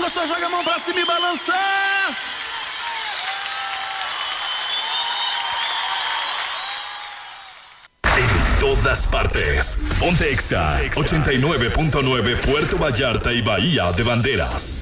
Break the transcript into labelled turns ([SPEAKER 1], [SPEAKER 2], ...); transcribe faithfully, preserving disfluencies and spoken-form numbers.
[SPEAKER 1] gostou, joga a mão pra cima e balançar.
[SPEAKER 2] En todas partes. Ponte Exa ochenta y nueve punto nueve Puerto Vallarta y Bahía de Banderas.